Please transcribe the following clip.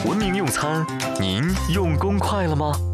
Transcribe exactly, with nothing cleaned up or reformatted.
文明用餐，您用公筷了吗？